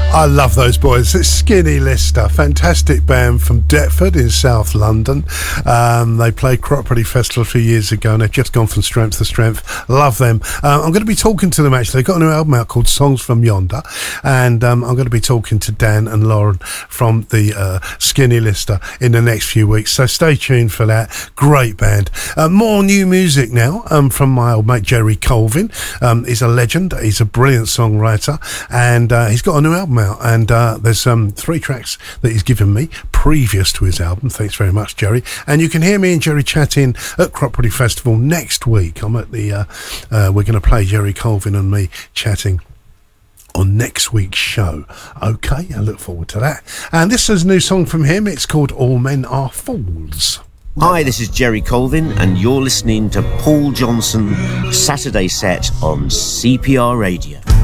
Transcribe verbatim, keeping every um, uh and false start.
I love those boys. It's Skinny Lister, fantastic band from Deptford in South London. Um, they played Cropredy Festival a few years ago and they've just gone from strength to strength. Love them. Um, I'm going to be talking to them actually. They've got a new album out called Songs from Yonder, and um, I'm going to be talking to Dan and Lauren from the uh, Skinny Lister in the next few weeks. So stay tuned for that. Great band. Uh, more new music now um, from my old mate Jerry Colvin. Um, he's a legend. He's a brilliant songwriter, and uh, he's got a new album out. And uh, there's um, three tracks that he's given me previous to his album. Thanks very much, Jerry. And you can hear me and Jerry chatting at Cropredy Festival next week. I'm at the. Uh, uh, we're going to play Jerry Colvin and me chatting on next week's show. Okay, I look forward to that. And this is a new song from him. It's called All Men Are Fools. Hi, this is Jerry Colvin, and you're listening to Paul Johnson Saturday Set on C P R Radio.